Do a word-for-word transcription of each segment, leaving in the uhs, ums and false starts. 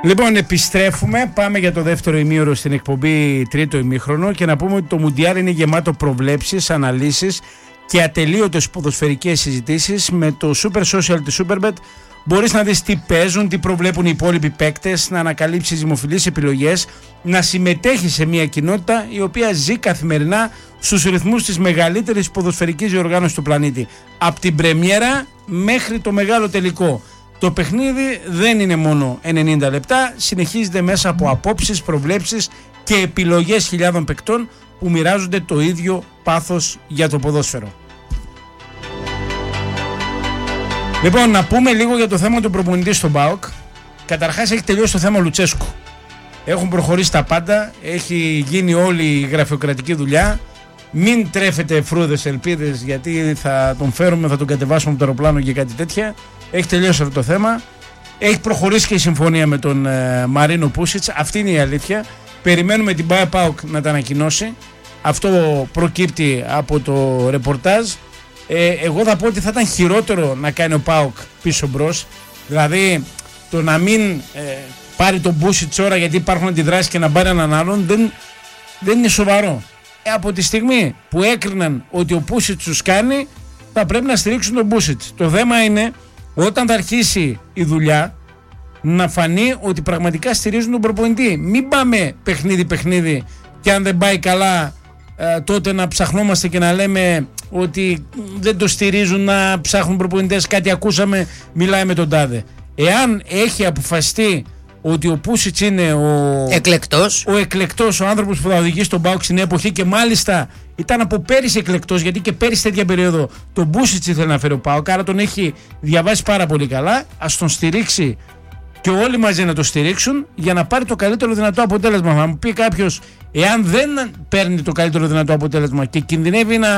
Λοιπόν, επιστρέφουμε. Πάμε για το δεύτερο ημίωρο στην εκπομπή τρίτο ημίχρονο και να πούμε ότι το Μουντιάλ είναι γεμάτο προβλέψεις, αναλύσεις και ατελείωτες ποδοσφαιρικές συζητήσεις. Με το Super Social της Superbet μπορείς να δεις τι παίζουν, τι προβλέπουν οι υπόλοιποι παίκτες, να ανακαλύψεις δημοφιλείς επιλογές, να συμμετέχεις σε μια κοινότητα η οποία ζει καθημερινά στους ρυθμούς της μεγαλύτερης ποδοσφαιρικής διοργάνωσης του πλανήτη. Από την πρεμιέρα μέχρι το μεγάλο τελικό. Το παιχνίδι δεν είναι μόνο ενενήντα λεπτά, συνεχίζεται μέσα από απόψεις, προβλέψεις και επιλογές χιλιάδων παικτών που μοιράζονται το ίδιο πάθος για το ποδόσφαιρο. Λοιπόν, να πούμε λίγο για το θέμα του προπονητή στον ΠΑΟΚ. Καταρχάς έχει τελειώσει το θέμα Λουτσέσκου. Έχουν προχωρήσει τα πάντα, έχει γίνει όλη η γραφειοκρατική δουλειά. Μην τρέφετε φρούδες ελπίδες, γιατί θα τον φέρουμε, θα τον κατεβάσουμε από το αεροπλάνο και κάτι τέτοια. Έχει τελειώσει αυτό το θέμα. Έχει προχωρήσει και η συμφωνία με τον ε, Μαρίνο Πούσιτς. Αυτή είναι η αλήθεια. Περιμένουμε την ΠΑΟΚ να τα ανακοινώσει. Αυτό προκύπτει από το ρεπορτάζ. Ε, εγώ θα πω ότι θα ήταν χειρότερο να κάνει ο ΠΑΟΚ πίσω μπρος. Δηλαδή το να μην ε, πάρει τον Πούσιτς ώρα γιατί υπάρχουν αντιδράσεις και να πάρει έναν άλλον δεν, δεν είναι σοβαρό. Ε, από τη στιγμή που έκριναν ότι ο Πούσιτς τους κάνει, θα πρέπει να στηρίξουν τον Πούσιτς. Το θέμα είναι όταν θα αρχίσει η δουλειά να φανεί ότι πραγματικά στηρίζουν τον προπονητή. Μην πάμε παιχνίδι-παιχνίδι και αν δεν πάει καλά ε, τότε να ψαχνόμαστε και να λέμε ότι δεν το στηρίζουν, να ψάχνουν προπονητές, κάτι ακούσαμε, μιλάει με τον τάδε. Εάν έχει αποφασιστεί ότι ο Πούσιτς είναι ο εκλεκτός. ο εκλεκτός, ο άνθρωπος που θα οδηγήσει τον ΠΑΟΚ στην εποχή και μάλιστα ήταν από πέρυσι εκλεκτός, γιατί και πέρυσι τέτοια περίοδο τον Πούσιτς ήθελε να φέρει ο ΠΑΟΚ, άρα τον έχει διαβάσει πάρα πολύ καλά. Ας τον στηρίξει και όλοι μαζί να το στηρίξουν για να πάρει το καλύτερο δυνατό αποτέλεσμα. Θα μου πει κάποιος, εάν δεν παίρνει το καλύτερο δυνατό αποτέλεσμα και κινδυνεύει να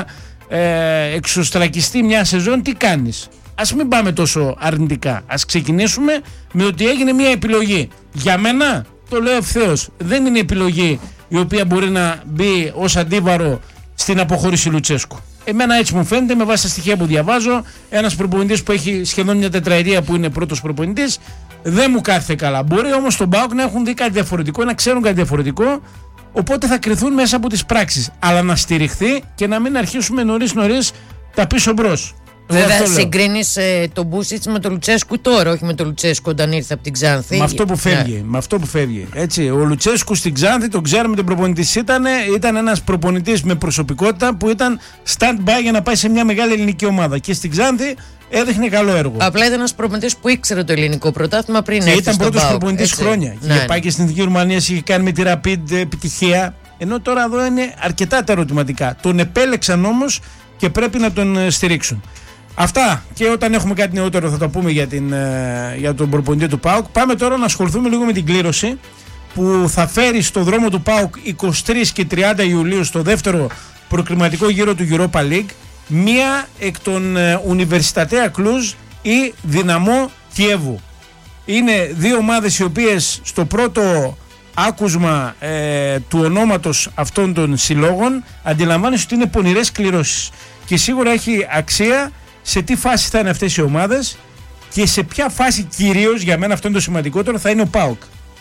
ε, εξωστρακιστεί μια σεζόν, τι κάνεις? Ας μην πάμε τόσο αρνητικά. Ας ξεκινήσουμε με ότι έγινε μια επιλογή. Για μένα, το λέω ευθέως, δεν είναι επιλογή η οποία μπορεί να μπει ως αντίβαρο στην αποχώρηση Λουτσέσκου. Εμένα έτσι μου φαίνεται, με βάση τα στοιχεία που διαβάζω. Ένας προπονητής που έχει σχεδόν μια τετραετία που είναι πρώτος προπονητής, δεν μου κάθεται καλά. Μπορεί όμως στον ΠΑΟΚ να έχουν δει κάτι διαφορετικό, να ξέρουν κάτι διαφορετικό, οπότε θα κριθούν μέσα από τις πράξεις. Αλλά να στηριχθεί και να μην αρχίσουμε νωρίς-νωρίς τα πίσω μπρος. Βέβαια, συγκρίνεις ε, τον Πούσιτς με τον Λουτσέσκου τώρα, όχι με τον Λουτσέσκου όταν ήρθε από την Ξάνθη. Με αυτό που φεύγει. Yeah. Με αυτό που φεύγει. Έτσι, ο Λουτσέσκου στην Ξάνθη, τον ξέρουμε, τον προπονητής ήταν. Ήταν ένας προπονητής με προσωπικότητα που ήταν stand-by για να πάει σε μια μεγάλη ελληνική ομάδα. Και στην Ξάνθη έδειχνε καλό έργο. Απλά ήταν ένας προπονητής που ήξερε το ελληνικό πρωτάθλημα πριν έρθει. Ήταν πρώτος προπονητής χρόνια. Ναι. Είχε πάει και στην Εθνική Ρουμανία, είχε κάνει με τη Rapid επιτυχία. Ενώ τώρα εδώ είναι αρκετά τα ερωτηματικά. Τον επέλεξαν όμως και πρέπει να τον στηρίξουν. Αυτά, και όταν έχουμε κάτι νεότερο θα το πούμε για, την, για τον προπονητή του ΠΑΟΚ. Πάμε τώρα να ασχοληθούμε λίγο με την κλήρωση που θα φέρει στο δρόμο του ΠΑΟΚ είκοσι τρεις και τριάντα Ιουλίου στο δεύτερο προκριματικό γύρο του Europa League μία εκ των Universitatea Cluj ή Δυναμό Κιέβου. Είναι δύο ομάδες οι οποίες στο πρώτο άκουσμα ε, του ονόματος αυτών των συλλόγων αντιλαμβάνεσαι ότι είναι πονηρές κληρώσεις και σίγουρα έχει αξία σε τι φάση θα είναι αυτές οι ομάδες και σε ποια φάση κυρίως, για μένα αυτό είναι το σημαντικότερο, θα είναι ο ΠΑΟΚ.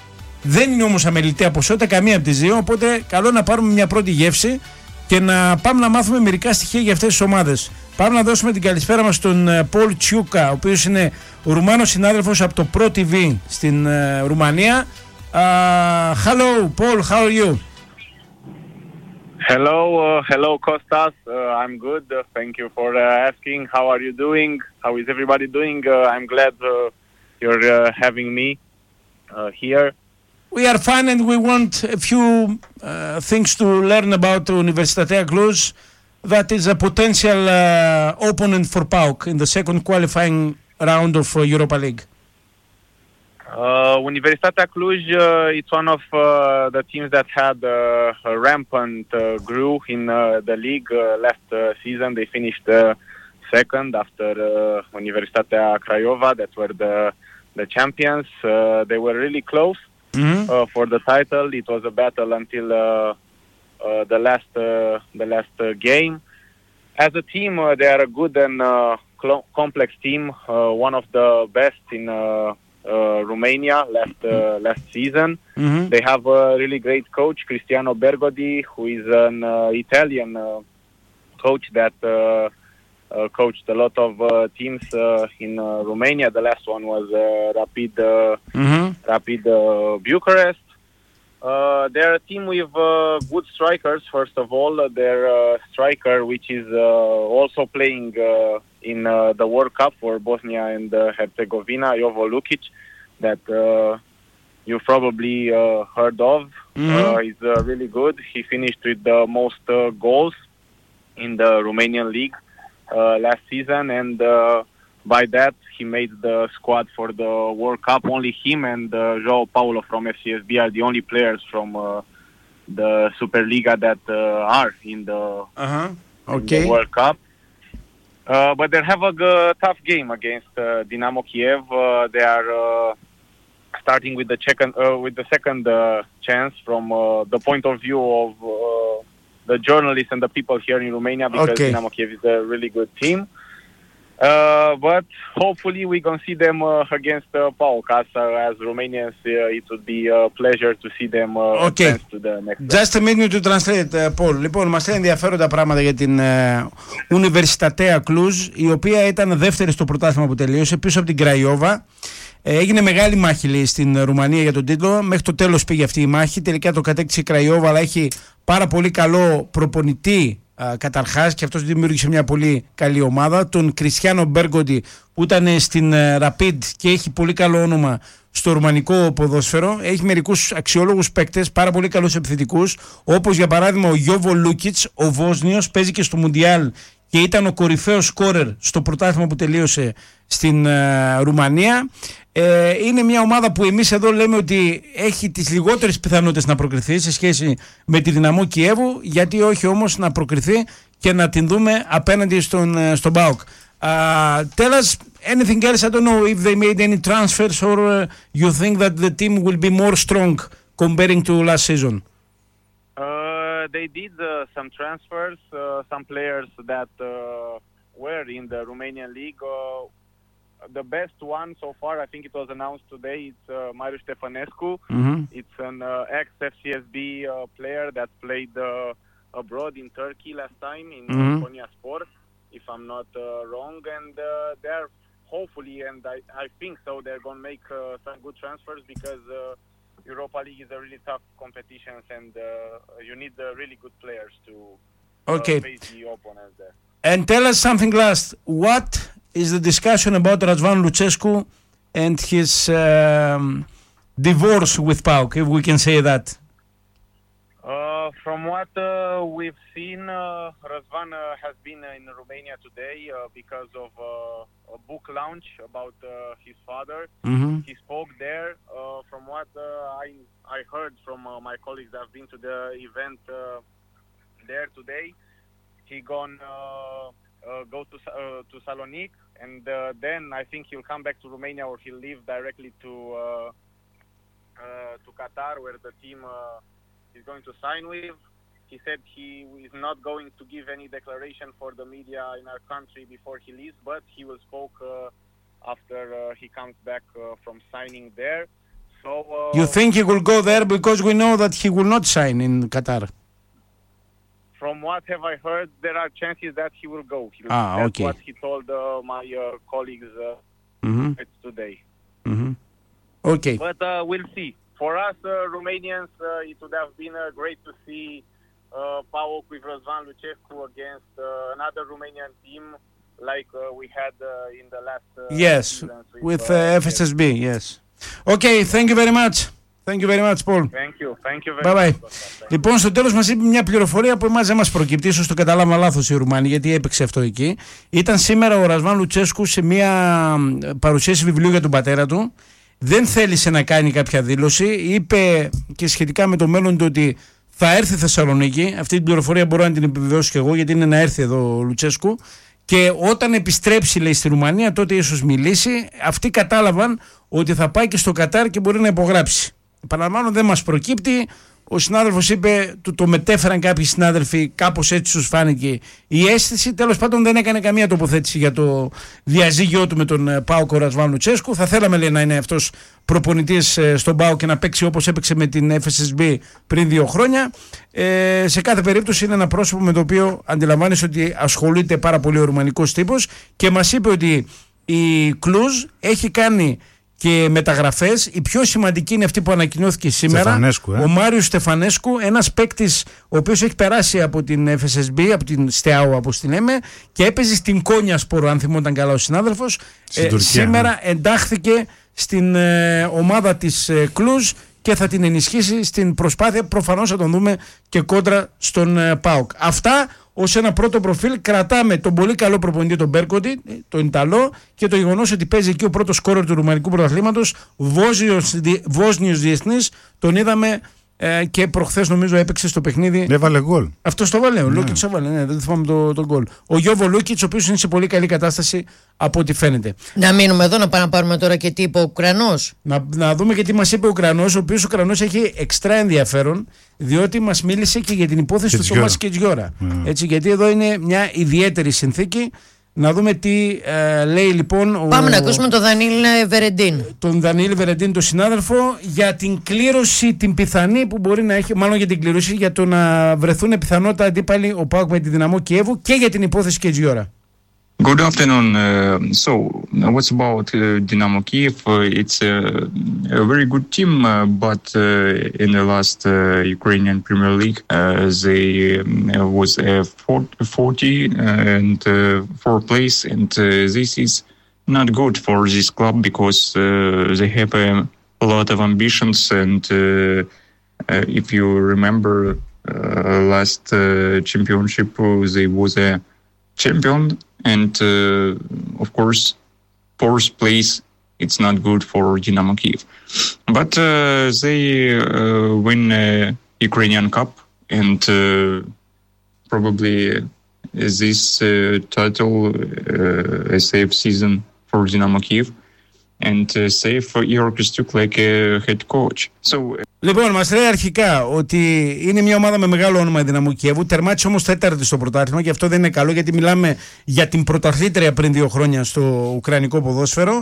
Δεν είναι όμως αμεληταία ποσότητα καμία από τις δύο, οπότε καλό να πάρουμε μια πρώτη γεύση και να πάμε να μάθουμε μερικά στοιχεία για αυτές τις ομάδες. Πάμε να δώσουμε την καλησπέρα μας στον Πολ Τσιούκα, ο οποίος είναι Ρουμάνος συνάδελφος από το Pro τι βι στην uh, Ρουμανία. Uh, hello Paul, how are you? Hello, uh, hello Kostas. Uh, I'm good. Uh, thank you for uh, asking. How are you doing? How is everybody doing? Uh, I'm glad uh, you're uh, having me uh, here. We are fine, and we want a few uh, things to learn about Universitatea Cluj. That is a potential uh, opponent for PAOK in the second qualifying round of uh, Europa League. Uh, Universitatea Cluj, uh, it's one of uh, the teams that had uh, a rampant uh, growth in uh, the league uh, last uh, season. They finished uh, second after uh, Universitatea Craiova, that were the the champions. Uh, they were really close mm-hmm. uh, for the title. It was a battle until uh, uh, the last uh, the last uh, game. As a team, uh, they are a good and uh, cl- complex team. Uh, one of the best in. Uh, Uh, Romania last uh, last season. Mm-hmm. They have a really great coach, Cristiano Bergodi, who is an uh, Italian uh, coach that uh, uh, coached a lot of uh, teams uh, in uh, Romania. The last one was uh, Rapid uh, Mm-hmm. Rapid uh, Bucharest. Uh, they're a team with uh, good strikers. First of all, uh, their uh, striker, which is uh, also playing uh, in uh, the World Cup for Bosnia and uh, Herzegovina, Jovo Lukic, that uh, you probably uh, heard of. Mm-hmm. Uh, he's uh, really good. He finished with the most uh, goals in the Romanian league uh, last season, and uh, by that he made the squad for the World Cup. Only him and uh, João Paulo from F C S B are the only players from uh, the Superliga that uh, are in the, Uh-huh. in Okay. the World Cup. Uh, but they have a g- tough game against uh, Dynamo Kiev. Uh, they are uh, starting with the second uh, with the second uh, chance from uh, the point of view of uh, the journalists and the people here in Romania, because Okay. Dynamo Kiev is a really good team. Uh, but hopefully we can see them uh, against uh, PAOK. As, uh, as Romanians, uh, it would be a pleasure to see them uh, Okay. advance to the next level. Just a minute to translate, uh, Paul. Λοιπόν, μας λένε ενδιαφέροντα πράγματα για την uh, Universitatea Cluj, η οποία ήταν δεύτερη στο πρωτάθλημα που τελείωσε, πίσω από την Κραϊόβα. Ε, έγινε μεγάλη μάχη, λέει, στην Ρουμανία για τον τίτλο. Μέχρι το τέλος πήγε αυτή η μάχη. Τελικά το κατέκτησε η Κραϊόβα, αλλά έχει πάρα πολύ καλό προπονητή. Uh, καταρχάς, και αυτός δημιούργησε μια πολύ καλή ομάδα, τον Κριστιάνο Μπέργκοντι, που ήταν στην uh, Rapid και έχει πολύ καλό όνομα στο ρουμανικό ποδόσφαιρο. Έχει μερικούς αξιόλογους παίκτες, πάρα πολύ καλούς επιθετικούς, όπως για παράδειγμα ο Γιώβο Λούκιτς, ο Βόσνιος, παίζει και στο Μουντιάλ και ήταν ο κορυφαίος σκόρερ στο πρωτάθλημα που τελείωσε στην uh, Ρουμανία. Ε, είναι μια ομάδα που εμείς εδώ λέμε ότι έχει τις λιγότερες πιθανότητες να προκριθεί σε σχέση με τη Δυναμό Κιέβου, γιατί όχι όμως να προκριθεί και να την δούμε απέναντι στον, στον ΠΑΟΚ. Uh, tell us anything else. I don't know if they made any transfers or uh, you think that the team will be more strong comparing to last season. Uh, they did uh, some transfers, uh, some players that uh, were in the Romanian league. Uh, the best one so far, I think it was announced today, it's uh, Marius Stefanescu. Mm-hmm. It's an uh, ex-F C S B uh, player that played uh, abroad in Turkey last time in Mm-hmm. Konya Sport, if I'm not uh, wrong. And uh, they're hopefully, and I, I think so, they're going to make uh, some good transfers, because uh, Europa League is a really tough competition, and uh, you need uh, really good players to uh, Okay. face the opponents there. And tell us something last. What is the discussion about Răzvan Lucescu and his um, divorce with PAOK, if we can say that? Uh, from what uh, we've seen, uh, Răzvan uh, has been in Romania today uh, because of uh, a book launch about uh, his father. Mm-hmm. He spoke there. Uh, from what uh, I I heard from uh, my colleagues that have been to the event uh, there today, he gonna uh, uh, go to uh, to Salonic, and uh, then I think he'll come back to Romania, or he'll leave directly to uh, uh, to Qatar, where the team uh, is going to sign with. He said he is not going to give any declaration for the media in our country before he leaves, but he will spoke uh, after uh, he comes back uh, from signing there. So uh, You think he will go there, because we know that he will not sign in Qatar? from what have I heard, there are chances that he will go. He, Ah, that's okay. what he told uh, my uh, colleagues uh, Mm-hmm. today. Mm-hmm. Okay. But uh, we'll see. For us uh, Romanians, uh, it would have been uh, great to see uh, PAOK with Răzvan Lucescu against uh, another Romanian team, like uh, we had uh, in the last uh, Yes, seasons with uh, uh, F S S B, yes. Okay, thank you very much. Thank you very much, Paul. Thank you. Thank you very Bye bye. much. Thank Λοιπόν, στο τέλος μας είπε μια πληροφορία που εμάς δεν μας προκύπτει. Ίσως το καταλάβαμε λάθος οι Ρουμάνοι, γιατί έπαιξε αυτό εκεί. Ήταν σήμερα ο Răzvan Lucescu σε μια παρουσίαση βιβλίου για τον πατέρα του. Δεν θέλησε να κάνει κάποια δήλωση. Είπε και σχετικά με το μέλλον του ότι θα έρθει Θεσσαλονίκη. Αυτή την πληροφορία μπορώ να την επιβεβαιώσω και εγώ, γιατί είναι να έρθει εδώ ο Λουτσέσκου. Και όταν επιστρέψει, λέει, στη Ρουμανία, τότε ίσως μιλήσει. Αυτοί κατάλαβαν ότι θα πάει και στο Κατάρ και μπορεί να υπογράψει. Επαναλαμβάνω, δεν μας προκύπτει. ο συνάδελφος είπε, του το μετέφεραν κάποιοι συνάδελφοι, κάπως έτσι τους φάνηκε η αίσθηση. Τέλος πάντων δεν έκανε καμία τοποθέτηση για το διαζύγιο του με τον ΠΑΟΚ ο Ρασβάν Λουτσέσκου. Θα θέλαμε, λέει, να είναι αυτός προπονητής στον ΠΑΟΚ και να παίξει όπως έπαιξε με την εφ ες ες μπι πριν δύο χρόνια. Ε, σε κάθε περίπτωση είναι ένα πρόσωπο με το οποίο αντιλαμβάνεσαι ότι ασχολείται πάρα πολύ ο ρουμανικός τύπος και μας είπε ότι η Κλουζ έχει κάνει και μεταγραφές. Η πιο σημαντική είναι αυτή που ανακοινώθηκε σήμερα. Ε. Ο Μάριος Στεφανέσκου, ένας παίκτης ο οποίος έχει περάσει από την εφ ες ες μπι, από την Στεάου όπως την λέμε, και έπαιζε στην Κόνια Σπορ, αν θυμόταν καλά ο συνάδελφος. Ε, Τουρκία, σήμερα ναι. εντάχθηκε στην ε, ομάδα της ε, Κλουζ και θα την ενισχύσει στην προσπάθεια. Προφανώς θα τον δούμε και κόντρα στον ε, ΠΑΟΚ. Αυτά ως ένα πρώτο προφίλ. Κρατάμε τον πολύ καλό προπονητή τον Μπέρκοντι, τον Ιταλό, και το γεγονός ότι παίζει εκεί ο πρώτος σκόρερ του Ρουμανικού Πρωταθλήματος, Βόσνιος διεθνής. Τον είδαμε ε, και προχθές νομίζω έπαιξε στο παιχνίδι. Έβαλε γκολ. Αυτό το βάλε. Ο ναι. Λούκιτς έβαλε. Ναι, δεν θυμάμαι τον το γκολ. Ο Γιώβο Λούκιτς, ο οποίος είναι σε πολύ καλή κατάσταση από ό,τι φαίνεται. Να μείνουμε εδώ, να πάμε να πάρουμε τώρα και τι είπε ο Ουκρανός. Να, να δούμε και τι μας είπε ο Ουκρανός, ο οποίος ο Ουκρανός έχει εξτρά ενδιαφέρον, διότι μας μίλησε και για την υπόθεση του Τόμας Κετζιόρα. Mm. Έτσι, γιατί εδώ είναι μια ιδιαίτερη συνθήκη. Να δούμε τι ε, λέει λοιπόν. Πάμε ο, να ακούσουμε τον Δανίλ Βερεντίν. Τον Δανίλ Βερεντίν, τον συνάδελφο, για την κλήρωση, την πιθανή που μπορεί να έχει, μάλλον για την κλήρωση, για το να βρεθούν πιθανότητα αντίπαλοι ο ΠΑΟΚ με τη Δυναμό Κιέβου και για την υπόθεση Κετζιόρα. Good afternoon. Uh, so, what's about uh, Dynamo Kyiv? Uh, it's a, a very good team, uh, but uh, in the last uh, Ukrainian Premier League, uh, they uh, was uh, forty uh, and uh, fourth place, and uh, this is not good for this club because uh, they have a, a lot of ambitions. And uh, uh, if you remember, uh, last uh, championship, uh, they was a champion. And uh, of course, fourth place, it's not good for Dynamo Kyiv. But uh, they uh, win a Ukrainian Cup, and uh, probably this uh, title uh, a safe season for Dynamo Kyiv, and uh, safe for Igor Kostyuk like a head coach. So. Λοιπόν, μας λέει αρχικά ότι είναι μια ομάδα με μεγάλο όνομα η Δυναμό Κιέβου. Τερμάτισε όμως τέταρτη στο πρωτάθλημα και αυτό δεν είναι καλό, γιατί μιλάμε για την πρωταθλήτρια πριν δύο χρόνια στο ουκρανικό ποδόσφαιρο.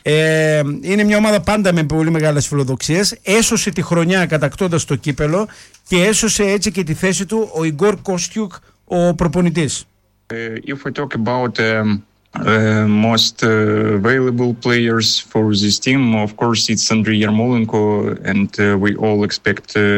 Ε, είναι μια ομάδα πάντα με πολύ μεγάλες φιλοδοξίες. Έσωσε τη χρονιά κατακτώντας το κύπελο και έσωσε έτσι και τη θέση του ο Igor Kostyuk, ο προπονητής. Uh, if we talk about um... Uh, most uh, valuable players for this team, of course, it's Andrei Yarmolenko, and uh, we all expect uh,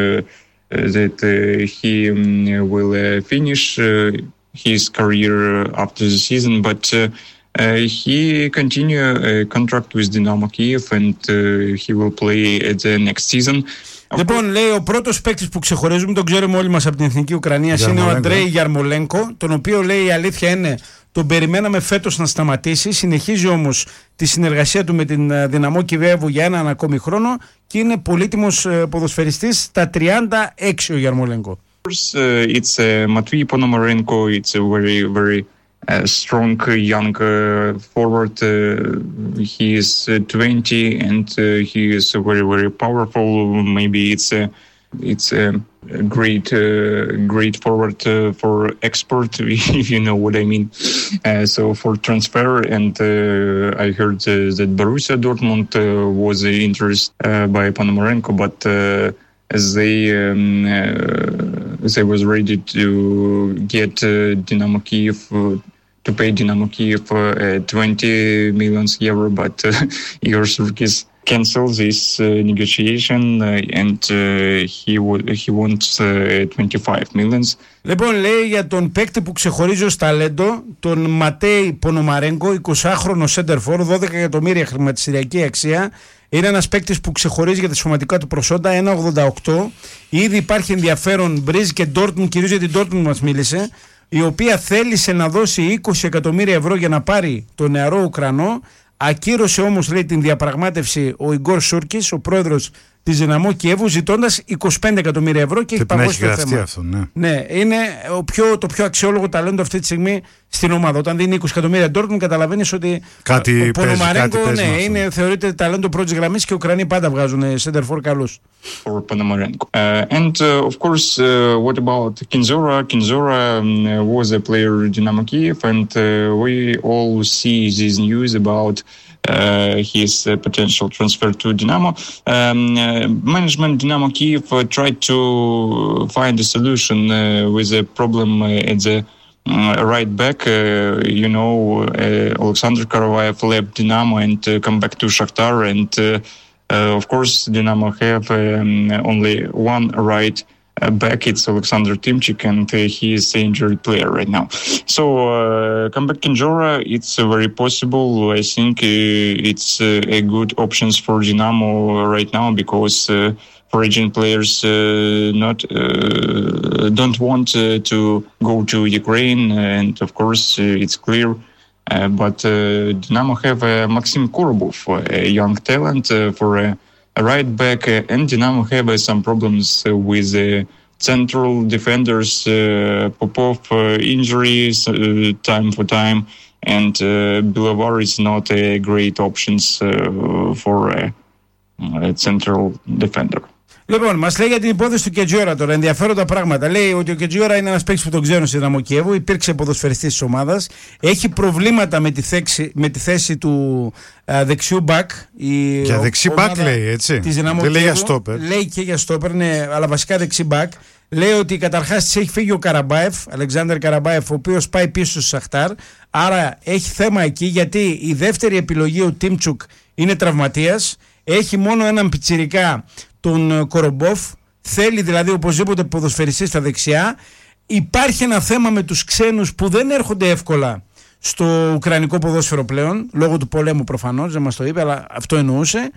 that uh, he um, will uh, finish uh, his career after the season, but uh, uh, he continue a contract with Dynamo Kyiv, and uh, he will play at the next season. Λοιπόν, λέει, ο πρώτος παίκτης που ξεχωρίζουμε, τον ξέρουμε όλοι μας από την Εθνική Ουκρανία, είναι ο Αντρέι Γιαρμολένκο, τον οποίο, λέει, η αλήθεια είναι τον περιμέναμε φέτος να σταματήσει. Συνεχίζει όμως τη συνεργασία του με την Δυναμό Κιέβου για έναν ακόμη χρόνο και είναι πολύτιμος ποδοσφαιριστής στα τριάντα έξι ο Γιαρμολένκο. It's Matvei Ponomarenko. It's a very very uh, strong young uh, forward. Uh, he is uh, twenty and uh, he is very very powerful. Maybe it's a it's a great uh, great forward uh, for export, if you know what I mean. Uh, so for transfer, and uh, I heard uh, that Borussia Dortmund uh, was interested uh, by Ponomarenko, but uh, as they um, uh, they was ready to get uh, Dynamo Kyiv uh, to pay Dynamo Kyiv uh, twenty million euro, but uh, Igor Surkis cancel this uh, negotiation uh, and uh, he, w- he wants uh, twenty-five millions. Λοιπόν, λέει για τον παίκτη που ξεχωρίζει ως ταλέντο, τον Ματέι Πονομαρέγκο, εικοσάχρονο σέντερφορ, δώδεκα εκατομμύρια χρηματιστηριακή αξία. Είναι ένας παίκτης που ξεχωρίζει για τα σωματικά του προσόντα, ένα ογδόντα οκτώ. Ήδη υπάρχει ενδιαφέρον, Μπρίζ και Ντόρτμουντ, κυρίως για την Ντόρτμουντ μας μίλησε, η οποία θέλησε να δώσει είκοσι εκατομμύρια ευρώ για να πάρει τον νεαρό Ουκρανό. Ακύρωσε όμως, λέει, την διαπραγμάτευση ο Ιγκόρ Σούρκης, ο πρόεδρος της Δυναμό Κιέβου, ζητώντας είκοσι πέντε εκατομμύρια ευρώ και, και έχει παγώσει το θέμα. Αυτό, ναι. ναι, είναι ο πιο, το πιο αξιόλογο ταλέντο αυτή τη στιγμή στην ομάδα. Όταν δίνει είκοσι εκατομμύρια Dortmund, καταλαβαίνεις ότι κάτι ο Πονομαρέγκο ναι, είναι, αυτό. θεωρείται ταλέντο πρώτης γραμμής και οι Ουκρανοί πάντα βγάζουν center for καλούς. For Ponomarenko. Uh, and uh, of course, uh, what about Kinzora? Kinzora um, was a player in Dynamo Kiev, and uh, we all see this news about uh, his uh, potential transfer to Dynamo. Um, uh, management Dynamo Kiev uh, tried to find a solution uh, with a problem uh, at the uh, right back. Uh, you know, uh, Alexander Karavayev left Dynamo and uh, come back to Shakhtar, and uh, Uh, of course, Dynamo have um, only one right uh, back. It's Alexander Timchik, and uh, he is an injured player right now. So, uh, comeback Kinjora, it's uh, very possible. I think uh, it's uh, a good options for Dynamo right now because uh, foreign players uh, not uh, don't want uh, to go to Ukraine, and of course, uh, it's clear. Uh, but uh, Dynamo have uh, Maxim Korobov, a young talent uh, for a, a right back, uh, and Dynamo have uh, some problems uh, with uh, central defenders, uh, Popov uh, injuries uh, time for time, and uh, Bilovar is not a great options uh, for a, a central defender. Λοιπόν, μας λέει για την υπόθεση του Κετζιόρα τώρα, ενδιαφέροντα πράγματα. Λέει ότι ο Κετζιόρα είναι ένας παίκτης που τον ξέρουν στη Δυναμό Κιέβου, υπήρξε ποδοσφαιριστής της ομάδας, έχει προβλήματα με τη θέση, με τη θέση του α, δεξιού μπακ. Η για δεξί μπακ λέει, έτσι. Δεν λέει για στόπερ. Λέει και για στόπερ, ναι, αλλά βασικά δεξί μπακ. Λέει ότι καταρχάς της έχει φύγει ο Καραμπάεφ, Αλεξάνδερ Καραμπάεφ, ο οποίος πάει πίσω στο Σαχτάρ. Άρα έχει θέμα εκεί, γιατί η δεύτερη επιλογή, ο Τίμτσουκ, είναι τραυματίας. Έχει μόνο έναν πιτσιρικά, τον Κορομπόφ, θέλει δηλαδή οπωσδήποτε ποδοσφαιριστή στα δεξιά. Υπάρχει ένα θέμα με τους ξένους που δεν έρχονται εύκολα στο ουκρανικό ποδόσφαιρο πλέον, λόγω του πολέμου προφανώς, δεν μας το είπε, αλλά αυτό εννοούσε.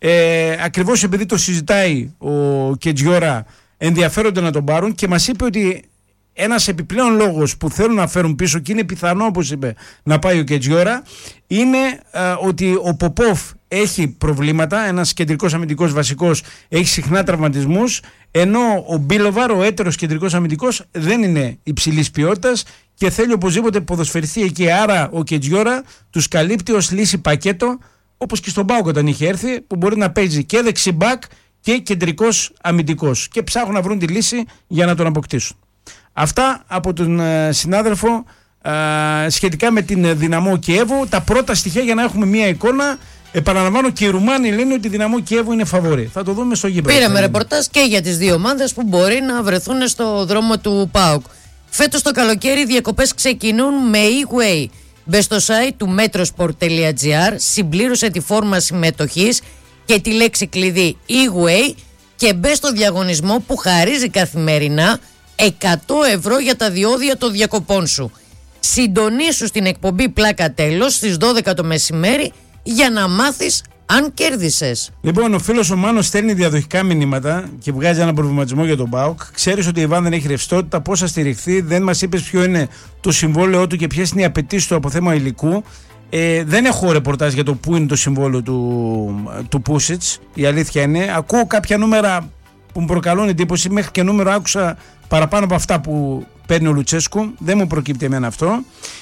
Ε, ακριβώς επειδή το συζητάει ο Κετζιόρα, ενδιαφέρονται να τον πάρουν και μας είπε ότι ένας επιπλέον λόγος που θέλουν να φέρουν πίσω, και είναι πιθανό, όπως είπε, να πάει ο Κετζιόρα, είναι α, ότι ο Ποπόφ έχει προβλήματα, ένας κεντρικός αμυντικός βασικός έχει συχνά τραυματισμούς, ενώ ο Μπίλοβαρ, ο έτερος κεντρικός αμυντικός, δεν είναι υψηλής ποιότητας και θέλει οπωσδήποτε ποδοσφαιριστή εκεί. Άρα ο Κετζιόρα τους καλύπτει ως λύση πακέτο, όπως και στον ΠΑΟΚ όταν είχε έρθει, που μπορεί να παίζει και δεξιμπάκ και κεντρικός αμυντικός, και ψάχνουν να βρουν τη λύση για να τον αποκτήσουν. Αυτά από τον ε, συνάδελφο ε, σχετικά με την Δυναμό Κιέβου. Τα πρώτα στοιχεία για να έχουμε μία εικόνα. Επαναλαμβάνω, και οι Ρουμάνοι λένε ότι η Δυναμό Κιέβου είναι φαβορή. Θα το δούμε στο γήπεδο. Πήραμε ρεπορτάζ και για τις δύο ομάδες που μπορεί να βρεθούν στο δρόμο του ΠΑΟΚ. Φέτος το καλοκαίρι οι διακοπές ξεκινούν με e-way. Μπες στο site του metrosport.gr, συμπλήρωσε τη φόρμα συμμετοχής και τη λέξη κλειδί e-way και μπες στο διαγωνισμό που χαρίζει καθημερινά εκατό ευρώ για τα διόδια των διακοπών σου. Συντονίσου στην εκπομπή Πλάκα Τέλος στις δώδεκα το μεσημέρι για να μάθεις αν κέρδισες. Λοιπόν, ο φίλος ο Μάνος στέλνει διαδοχικά μηνύματα και βγάζει ένα προβληματισμό για τον ΠΑΟΚ. Ξέρεις ότι η Ιβάν δεν έχει ρευστότητα, πώς θα στηριχθεί, δεν μας είπες ποιο είναι το συμβόλαιό του και ποιες είναι οι απαιτήσεις του από θέμα υλικού. Ε, δεν έχω ρεπορτάζ για το πού είναι το συμβόλαιο του, του Πούσιτς, η αλήθεια είναι. Ακούω κάποια νούμερα που μου προκαλούν εντύπωση, μέχρι και νούμερο άκουσα παραπάνω από αυτά που παίρνει ο Λουτσέσκου. Δεν μου προκύπτει εμένα αυτό.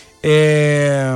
Ε,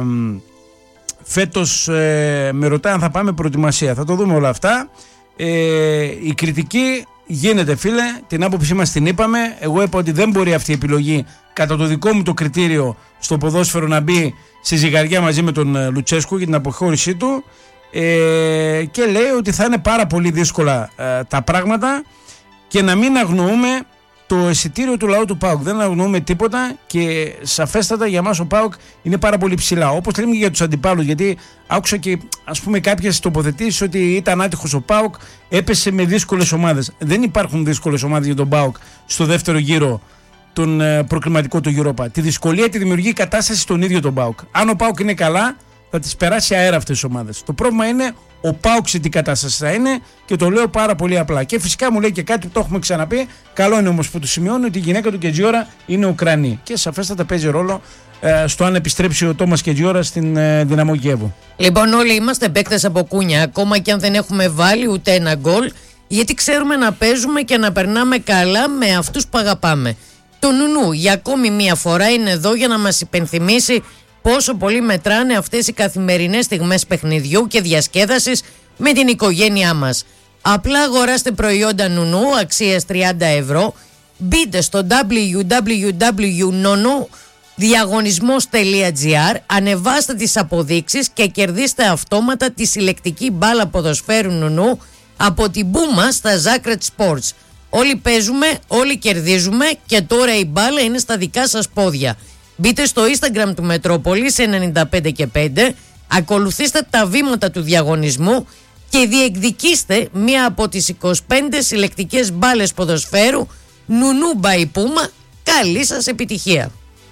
φέτος ε, με ρωτάει αν θα πάμε προετοιμασία. Θα το δούμε όλα αυτά. Ε, η κριτική γίνεται, φίλε, την άποψή μας την είπαμε. Εγώ είπα ότι δεν μπορεί αυτή η επιλογή, κατά το δικό μου το κριτήριο, στο ποδόσφαιρο να μπει στη ζυγαριά μαζί με τον Λουτσέσκου για την αποχώρησή του. Ε, και λέει ότι θα είναι πάρα πολύ δύσκολα ε, τα πράγματα και να μην αγνοούμε το εισιτήριο του λαού του ΠΑΟΚ. Δεν αγνοούμε τίποτα και σαφέστατα για μας ο ΠΑΟΚ είναι πάρα πολύ ψηλά. Όπως λέμε και για τους αντιπάλους, γιατί άκουσα και ας πούμε κάποιες τοποθετήσεις ότι ήταν άτυχος ο ΠΑΟΚ, έπεσε με δύσκολες ομάδες. Δεν υπάρχουν δύσκολες ομάδες για τον ΠΑΟΚ στο δεύτερο γύρο, τον προκριματικό του Europa. Τη δυσκολία τη δημιουργεί η κατάσταση στον ίδιο τον ΠΑΟΚ. Αν ο ΠΑΟΚ είναι καλά, θα τις περάσει αέρα αυτές τις ομάδες. Το πρόβλημα είναι ο ΠΑΟΚ σε τι κατάσταση θα είναι και το λέω πάρα πολύ απλά. Και φυσικά μου λέει και κάτι που το έχουμε ξαναπεί. Καλό είναι όμως που του σημειώνει ότι η γυναίκα του Κετζιόρα είναι Ουκρανή. Και σαφέστατα παίζει ρόλο ε, στο αν επιστρέψει ο Τόμας Κετζιόρα στην ε, Δυναμό Κιέβου. Λοιπόν, όλοι είμαστε παίκτες από κούνια. Ακόμα και αν δεν έχουμε βάλει ούτε ένα γκολ, γιατί ξέρουμε να παίζουμε και να περνάμε καλά με αυτούς που αγαπάμε. Το Νουνού για ακόμη μία φορά είναι εδώ για να μας υπενθυμίσει πόσο πολύ μετράνε αυτές οι καθημερινές στιγμές παιχνιδιού και διασκέδασης με την οικογένειά μας. Απλά αγοράστε προϊόντα Νουνού αξίας τριάντα ευρώ, μπείτε στο double-u double-u double-u τελεία νονού διαγωνισμός τελεία τζι άρ, ανεβάστε τις αποδείξεις και κερδίστε αυτόματα τη συλλεκτική μπάλα ποδοσφαίρου Νουνού από την Μπούμα στα Zagreb Sports. Όλοι παίζουμε, όλοι κερδίζουμε και τώρα η μπάλα είναι στα δικά σας πόδια. Μπείτε στο Instagram του Μετρόπολης ενενήντα πέντε και πέντε, ακολουθήστε τα βήματα του διαγωνισμού και διεκδικήστε μία από τις είκοσι πέντε συλλεκτικές μπάλες ποδοσφαίρου Νουνού by Puma. Καλή σας επιτυχία!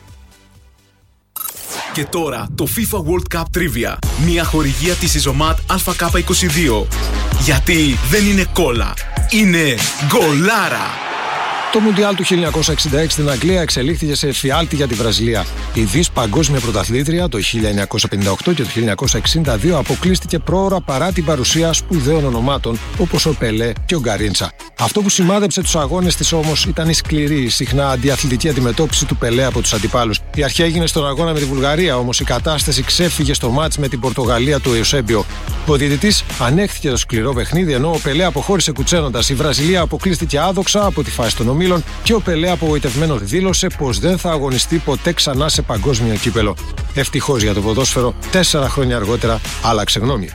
Και τώρα το FIFA World Cup Trivia. Μια χορηγία της Ιζωμάτ Α Κ είκοσι δύο. Γιατί δεν είναι κόλλα, είναι γκολάρα. Το Μουντιάλ του χίλια εννιακόσια εξήντα έξι στην Αγγλία εξελίχθηκε σε εφιάλτη για τη Βραζιλία. Η δις παγκόσμια πρωταθλήτρια το χίλια εννιακόσια πενήντα οκτώ και το χίλια εννιακόσια εξήντα δύο αποκλείστηκε πρόωρα παρά την παρουσία σπουδαίων ονομάτων όπως ο Πελέ και ο Γκαρίντσα. Αυτό που σημάδεψε τους αγώνες της όμως ήταν η σκληρή, συχνά αντιαθλητική αντιμετώπιση του Πελέ από τους αντιπάλους. Η αρχή έγινε στον αγώνα με τη Βουλγαρία, όμως η κατάσταση ξέφυγε στο μάτς με την Πορτογαλία του Εουσέμπιο. Ο διαιτητής ανέχθηκε το σκληρό παιχνίδι, ενώ ο Πελέ αποχώρησε κουτσένοντας. Η Βραζιλία αποκλείστηκε άδοξα από τη φάση των ομίλων και ο Πελέ απογοητευμένος δήλωσε πως δεν θα αγωνιστεί ποτέ ξανά σε παγκόσμιο κύπελο. Ευτυχώς για το ποδόσφαιρο, τέσσερα χρόνια αργότερα άλλαξε γνώμη.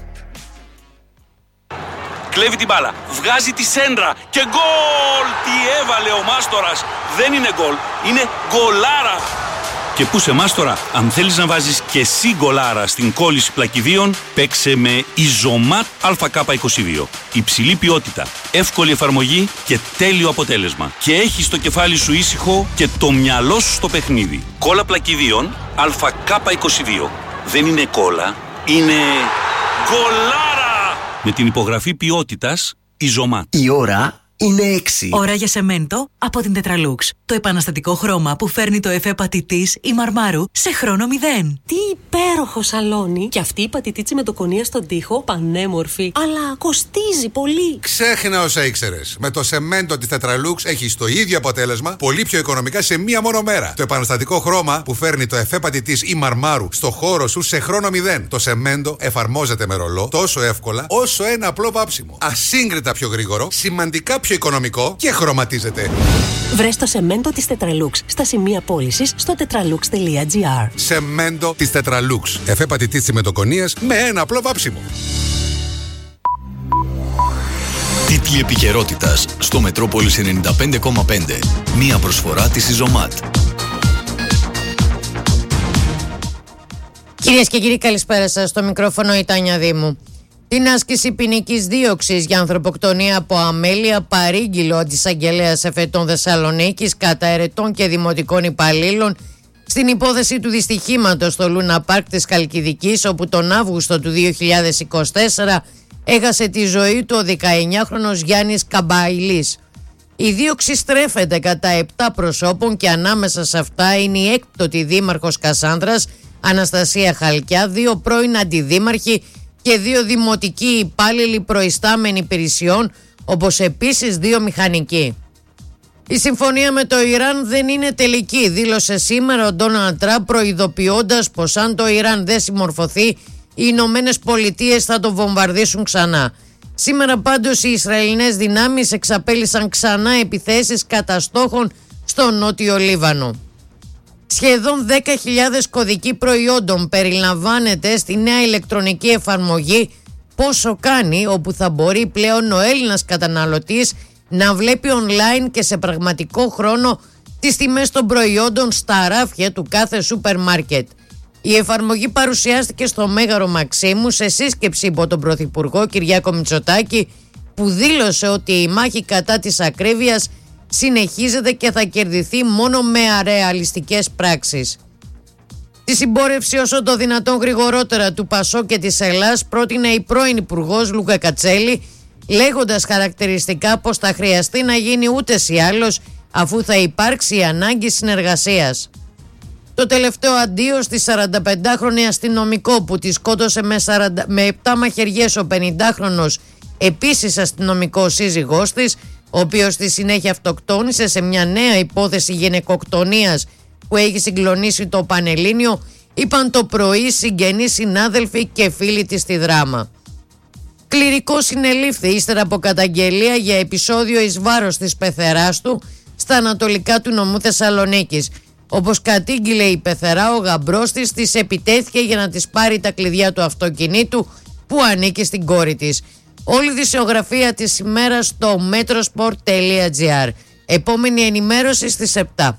Κλέβει την μπάλα, βγάζει τη σέντρα και γκολ! Τι έβαλε ο Μάστορας! Δεν είναι γκολ, είναι γκολάρα! Και πού σε Μάστορα, αν θέλεις να βάζεις και εσύ γκολάρα στην κόλληση πλακιδίων, παίξε με Ιζωμάτ Α Κ είκοσι δύο. Υψηλή ποιότητα, εύκολη εφαρμογή και τέλειο αποτέλεσμα. Και έχεις το κεφάλι σου ήσυχο και το μυαλό σου στο παιχνίδι. Κόλλα πλακιδίων Α Κ είκοσι δύο. Δεν είναι κόλλα, είναι γκολάρα! Με την υπογραφή ποιότητας Ιζωμάτ. Η ώρα είναι έξι. Ώρα για σεμέντο από την Τετραλούξ. Το επαναστατικό χρώμα που φέρνει το εφέ πατητής ή μαρμάρου σε χρόνο μηδέν. Τι υπέροχο σαλόνι! Και αυτή η πατητίτσι με το κονία στον τοίχο, πανέμορφη. Αλλά κοστίζει πολύ. Ξέχνα όσα ήξερες. Με το σεμέντο της Τετραλούξ έχεις το ίδιο αποτέλεσμα, πολύ πιο οικονομικά σε μία μόνο μέρα. Το επαναστατικό χρώμα που φέρνει το εφέ πατητής ή μαρμάρου στο χώρο σου σε χρόνο μηδέν. Το σεμέντο εφαρμόζεται με ρολό τόσο εύκολα όσο ένα απλό βάψιμο. Ασύγκριτα πιο γρήγορο, σημαντικά πιο οικονομικό και χρωματίζεται. Βρες το σεμέντο της Τετραλούξ στα σημεία πώλησης στο τετραλούξ τελεία τζι άρ. Σεμέντο της Τετραλούξ. Εφέ πατητής τσιμεντοκονίας με ένα απλό βάψιμο. Τίτλοι επικαιρότητας στο Μετρόπολης ενενήντα πέντε κόμμα πέντε. Μία προσφορά της Ιζωμάτ. Κυρίες και κύριοι, καλησπέρα σας. Στο μικρόφωνο η Τάνια Δήμου. Την άσκηση ποινικής δίωξης για ανθρωποκτονία από αμέλεια παρήγγειλε ο αντισαγγελέας εφετών Θεσσαλονίκης κατά ερετών και δημοτικών υπαλλήλων στην υπόθεση του δυστυχήματος στο Λούνα Πάρκ της Χαλκιδικής, όπου τον Αύγουστο του δύο χιλιάδες είκοσι τέσσερα έχασε τη ζωή του ο δεκαεννιάχρονος Γιάννης Καμπαϊλής. Η δίωξη στρέφεται κατά επτά προσώπων και ανάμεσα σε αυτά είναι η έκπτωτη δήμαρχος Κασάνδρας Αναστασία Χαλκιά, δύο πρώην αντιδήμαρχοι και δύο δημοτικοί υπάλληλοι προϊστάμενοι υπηρεσιών, όπως επίσης δύο μηχανικοί. Η συμφωνία με το Ιράν δεν είναι τελική, δήλωσε σήμερα ο Ντόναλντ Τραμπ, προειδοποιώντας πως αν το Ιράν δεν συμμορφωθεί, οι Ηνωμένες Πολιτείες θα το βομβαρδίσουν ξανά. Σήμερα πάντως οι Ισραηλινές δυνάμεις εξαπέλυσαν ξανά επιθέσεις κατά στόχων στο Νότιο Λίβανο. Σχεδόν δέκα χιλιάδες κωδικοί προϊόντων περιλαμβάνεται στη νέα ηλεκτρονική εφαρμογή Πόσο Κάνει, όπου θα μπορεί πλέον ο Έλληνας καταναλωτής να βλέπει online και σε πραγματικό χρόνο τις τιμές των προϊόντων στα ράφια του κάθε σούπερ μάρκετ. Η εφαρμογή παρουσιάστηκε στο Μέγαρο Μαξίμου σε σύσκεψη υπό τον Πρωθυπουργό Κυριάκο Μητσοτάκη, που δήλωσε ότι η μάχη κατά της ακρίβειας συνεχίζεται και θα κερδιθεί μόνο με αρεαλιστικές πράξεις. Τη συμπόρευση όσο το δυνατόν γρηγορότερα του ΠΑΣΟΚ και της Ελλάς πρότεινε η πρώην Υπουργός Λούκα Κατσέλη, λέγοντας χαρακτηριστικά πως θα χρειαστεί να γίνει ούτες ή άλλως, αφού θα υπάρξει η ανάγκη συνεργασίας. Το τελευταίο αντίο στη σαρανταπεντάχρονη αστυνομικό που τη σκότωσε με, σαράντα, με επτά μαχαιριές ο πενηντάχρονος επίσης αστυνομικός σύζυγός της, ο οποίος στη συνέχεια αυτοκτόνησε σε μια νέα υπόθεση γυναικοκτονίας που έχει συγκλονίσει το Πανελλήνιο, είπαν το πρωί συγγενείς, συνάδελφοι και φίλοι της στη Δράμα. Κληρικός συνελήφθη ύστερα από καταγγελία για επεισόδιο εις βάρος της πεθεράς του στα ανατολικά του νομού Θεσσαλονίκης. Όπως κατήγγειλε η πεθερά, ο γαμπρός της της επιτέθηκε για να της πάρει τα κλειδιά του αυτοκινήτου που ανήκει στην κόρη της. Όλη η δισεογραφία της ημέρας στο metrosport τελεία gr. Επόμενη ενημέρωση στις επτά.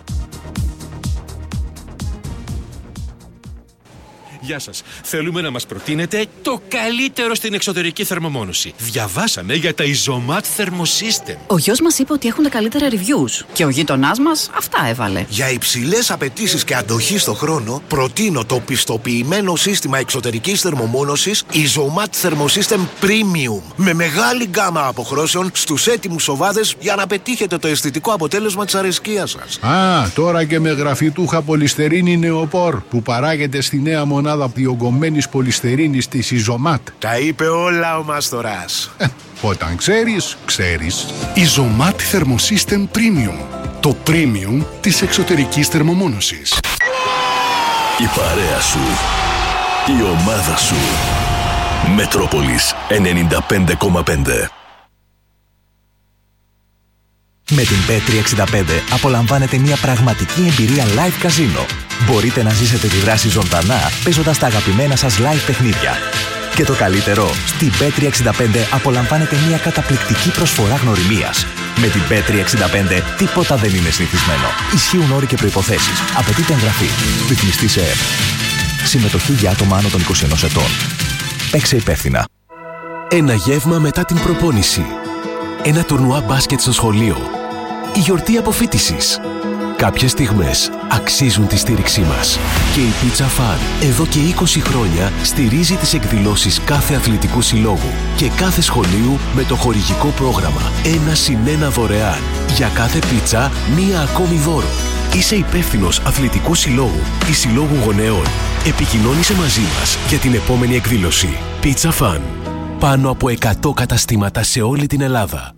Γεια σας. Θέλουμε να μας προτείνετε το καλύτερο στην εξωτερική θερμομόνωση. Διαβάσαμε για τα Isomat Thermosystem. Ο γιος μας είπε ότι έχουν τα καλύτερα reviews και ο γείτονάς μας αυτά έβαλε. Για υψηλές απαιτήσεις και αντοχή στο χρόνο, προτείνω το πιστοποιημένο σύστημα εξωτερικής θερμομόνωσης Isomat Thermosystem Premium. Με μεγάλη γκάμα αποχρώσεων στους έτοιμους σοβάδες για να πετύχετε το αισθητικό αποτέλεσμα της αρεσκίας σας. Α, τώρα και με γραφιτούχα πολυστερίνη νεοπόρ που παράγεται στη νέα μονάδα διογκωμένης πολυστερίνης της Isomat. Τα είπε όλα ο Μάστορας. Ε, όταν ξέρεις, ξέρεις. Isomat Thermosystem Premium. Το premium της εξωτερικής θερμομόνωσης. Η παρέα σου. Η ομάδα σου. Μετρόπολης ενενήντα πέντε κόμμα πέντε. Με την μπετ τριακόσια εξήντα πέντε απολαμβάνετε μια πραγματική εμπειρία live καζίνο. Μπορείτε να ζήσετε τη δράση ζωντανά παίζοντας τα αγαπημένα σας live παιχνίδια. Και το καλύτερο, στην μπετ τριακόσια εξήντα πέντε απολαμβάνετε μια καταπληκτική προσφορά γνωριμίας. Με την μπετ τριακόσια εξήντα πέντε τίποτα δεν είναι συνηθισμένο. Ισχύουν όροι και προϋποθέσεις. Απαιτείται εγγραφή. Ρυθμιστή σε ΕΠ. Συμμετοχή για άτομα άνω των είκοσι ενός ετών. Παίξε υπεύθυνα. Ένα γεύμα μετά την προπόνηση. Ένα τουρνουά μπάσκετ στο σχολείο. Η γιορτή αποφοίτησης. Κάποιες στιγμές αξίζουν τη στήριξή μας. Και η Pizza Fun εδώ και είκοσι χρόνια στηρίζει τις εκδηλώσεις κάθε αθλητικού συλλόγου και κάθε σχολείου με το χορηγικό πρόγραμμα ένα συν ένα δωρεάν. Για κάθε πίτσα μία ακόμη δώρο. Είσαι υπεύθυνος αθλητικού συλλόγου ή συλλόγου γονέων. Επικοινώνησε μαζί μας για την επόμενη εκδήλωση. Pizza Fun. Πάνω από εκατό καταστήματα σε όλη την Ελλάδα.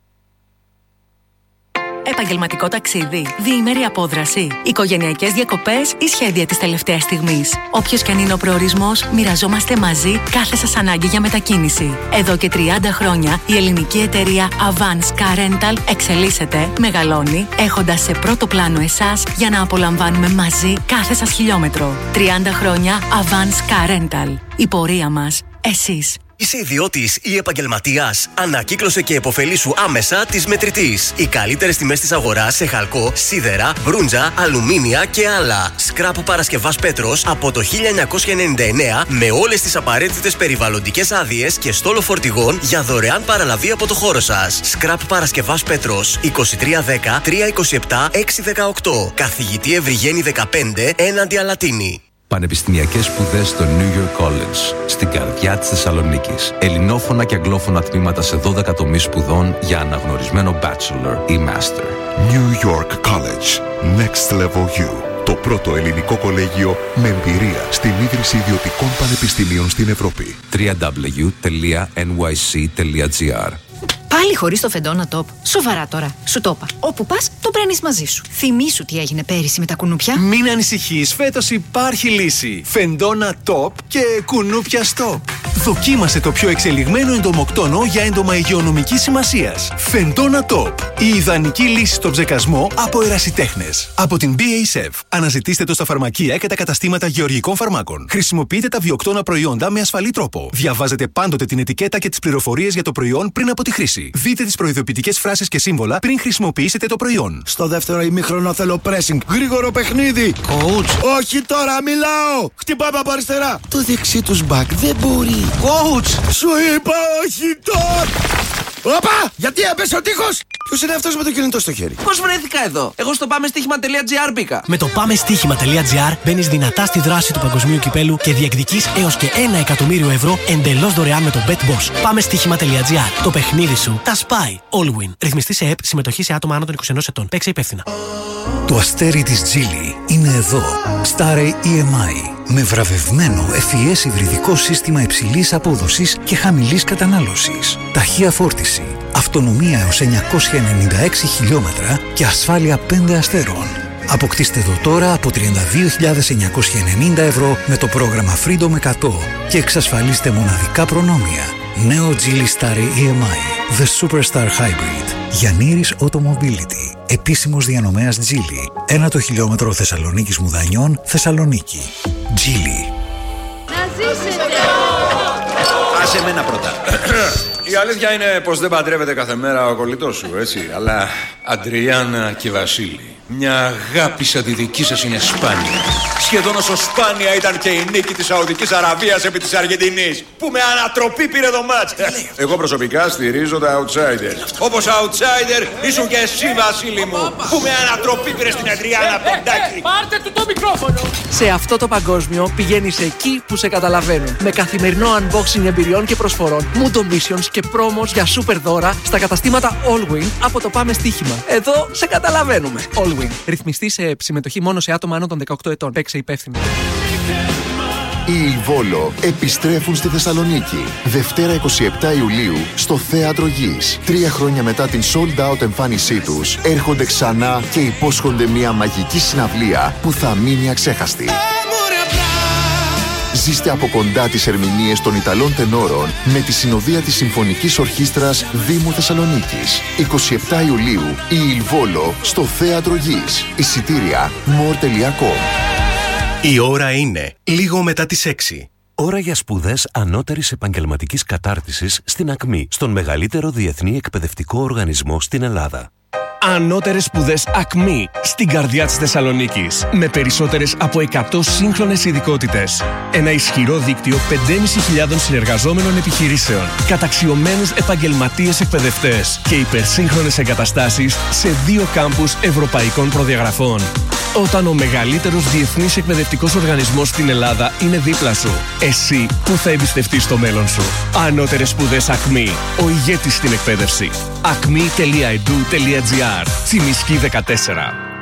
Επαγγελματικό ταξίδι, διήμερη απόδραση, οικογενειακές διακοπές ή σχέδια της τελευταίας στιγμής. Όποιος και αν είναι ο προορισμός, μοιραζόμαστε μαζί κάθε σας ανάγκη για μετακίνηση. Εδώ και τριάντα χρόνια η ελληνική εταιρεία Avance Car Rental εξελίσσεται, μεγαλώνει, έχοντας σε πρώτο πλάνο εσάς για να απολαμβάνουμε μαζί κάθε σας χιλιόμετρο. τριάντα χρόνια Avance Car Rental. Η πορεία μας, εσείς. Είσαι ιδιώτης ή επαγγελματίας? Ανακύκλωσε και επωφελήσου άμεσα της Μετρητής. Οι καλύτερες τιμές της αγοράς σε χαλκό, σίδερα, μπρούντζα, αλουμίνια και άλλα. Σκράπ Παρασκευάς Πέτρος από το χίλια εννιακόσια ενενήντα εννέα με όλες τις απαραίτητες περιβαλλοντικές άδειες και στόλο φορτηγών για δωρεάν παραλαβή από το χώρο σας. Σκράπ Παρασκευάς Πέτρος είκοσι τρία δέκα τριακόσια είκοσι επτά εξακόσια δεκαοκτώ. Καθηγητή Ευρυγένη δεκαπέντε έναντι Αλατίνη. Πανεπιστημιακές σπουδές στο New York College, στην καρδιά της Θεσσαλονίκης. Ελληνόφωνα και αγγλόφωνα τμήματα σε δώδεκα τομείς σπουδών για αναγνωρισμένο bachelor ή master. New York College. Next Level You. Το πρώτο ελληνικό κολέγιο με εμπειρία στην ίδρυση ιδιωτικών πανεπιστημίων στην Ευρώπη. double-u double-u double-u τελεία εν γουάι σι τελεία τζι άρ. Πάλι χωρίς το Φεντόνα Top. Σοβαρά τώρα. Σου το είπα. Όπου πας, το παίρνεις μαζί σου. Θυμήσου τι έγινε πέρυσι με τα κουνούπια. Μην ανησυχείς, φέτος υπάρχει λύση. Φεντόνα Top και κουνούπια Stop. Δοκίμασε το πιο εξελιγμένο εντομοκτόνο για έντομα υγειονομικής σημασίας. Φεντόνα Top. Η ιδανική λύση στον ψεκασμό από ερασιτέχνες. Από την μπι έι ες εφ. Αναζητήστε το στα φαρμακεία και τα καταστήματα γεωργικών φαρμάκων. Χρησιμοποιείτε τα βιοκτώνα προϊόντα με ασφαλή τρόπο. Διαβάζετε πάντοτε την ετικέτα και τις πληροφορίες για το προϊόν πριν από τη χρήση. Δείτε τις προειδοποιητικές φράσεις και σύμβολα πριν χρησιμοποιήσετε το προϊόν. Στο δεύτερο ημίχρονο θέλω pressing. Γρήγορο παιχνίδι. Coach. Όχι τώρα, μιλάω. Χτυπάμε από αριστερά. Το δεξί τους μπακ δεν μπορεί. Coach. Σου είπα όχι τώρα. Όπα, γιατί έπεσε ο τείχος. Ποιος είναι αυτός με το κινητό στο χέρι? Πώς βρέθηκα εδώ? Εγώ στο πάμε στοίχημα τελεία τζι άρ μπήκα. Με το πάμε στοίχημα τελεία τζι άρ μπαίνεις δυνατά στη δράση του παγκοσμίου κυπέλου και διεκδικείς έως και ένα εκατομμύριο ευρώ εντελώς δωρεάν με το BetBoss. Πάμε στοίχημα τελεία τζι άρ. Το παιχνίδι σου τα σπάει. Allwin. Ρυθμιστή σε ΕΠ, συμμετοχή σε άτομα άνω των είκοσι ενός ετών. Παίξε υπεύθυνα. Το αστέρι της Geely είναι εδώ. Starry ι εμ άι. Με βραβευμένο εφ ι ες υβριδικό σύστημα υψηλής απόδοσης και χαμηλής κατανάλωσης. Ταχεία φόρτιση, αυτονομία έως εννιακόσια ενενήντα έξι χιλιόμετρα και ασφάλεια πέντε αστέρων. Αποκτήστε το τώρα από τριάντα δύο χιλιάδες εννιακόσια ενενήντα ευρώ με το πρόγραμμα Freedom εκατό και εξασφαλίστε μοναδικά προνόμια. Νέο Geely Starry ι εμ άι. The Superstar Hybrid. Γιαννήρης Automobility. Επίσημος διανομέας Geely. Ένα το χιλιόμετρο Θεσσαλονίκης Μουδανιών, Θεσσαλονίκη. Geely. Να ζήσετε! Άσε εμένα πρώτα. Η αλήθεια είναι πως δεν παντρεύεται κάθε μέρα ο κολλητός σου, έτσι. Αλλά Αντριάννα και Βασίλη, μια αγάπη σαν τη δική σας είναι σπάνια. Σχεδόν όσο σπάνια ήταν και η νίκη της Σαουδικής Αραβίας επί της Αργεντινής, που με ανατροπή πήρε το μάτς. Εγώ προσωπικά στηρίζω τα outsiders. Όπως outsider ήσουν και εσύ, Βασίλη μου, που με ανατροπή πήρε στην Αντριάννα Ποντάκη. Πάρτε του το μικρόφωνο! Σε αυτό το παγκόσμιο πηγαίνεις εκεί που σε καταλαβαίνουν. Με καθημερινό unboxing εμπειριών και προσφορών, Mundo Missions και promos για super δώρα στα καταστήματα Allwin από το Πάμε Στοίχημα. Εδώ σε καταλαβαίνουμε. Allwin. Ρυθμιστή σε συμμετοχή μόνο σε άτομα άνω των δεκαοκτώ ετών. Παίξε υπεύθυνα. Οι Ιλβόλο επιστρέφουν στη Θεσσαλονίκη. Δευτέρα εικοστή εβδόμη Ιουλίου στο Θέατρο Γης. Τρία χρόνια μετά την sold out εμφάνισή τους, έρχονται ξανά και υπόσχονται μια μαγική συναυλία που θα μείνει αξέχαστη. Ζήστε από κοντά τις ερμηνείες των Ιταλών τενόρων με τη συνοδεία της Συμφωνικής Ορχήστρας Δήμου Θεσσαλονίκης. εικοστή εβδόμη Ιουλίου, η Ιλβόλο στο Θέατρο Γης. Εισιτήρια more τελεία com. Η ώρα είναι λίγο μετά τις έξι. Ώρα για σπουδές ανώτερης επαγγελματικής κατάρτισης στην ΑΚΜΗ, στον μεγαλύτερο διεθνή εκπαιδευτικό οργανισμό στην Ελλάδα. Ανώτερες σπουδές ΑΚΜΗ στην καρδιά της Θεσσαλονίκης. Με περισσότερες από εκατό σύγχρονες ειδικότητες. Ένα ισχυρό δίκτυο πεντέμισι χιλιάδων συνεργαζόμενων επιχειρήσεων. Καταξιωμένους επαγγελματίες εκπαιδευτές. Και υπερσύγχρονες εγκαταστάσεις σε δύο κάμπους ευρωπαϊκών προδιαγραφών. Όταν ο μεγαλύτερος διεθνής εκπαιδευτικός οργανισμός στην Ελλάδα είναι δίπλα σου, εσύ που θα εμπιστευτείς το μέλλον σου. Ανώτερες σπουδές ΑΚΜΗ. Ο ηγέτης στην εκπαίδευση. ακμή τελεία ι ντι γιου τελεία τζι άρ. Τσιμισκή δεκατέσσερα.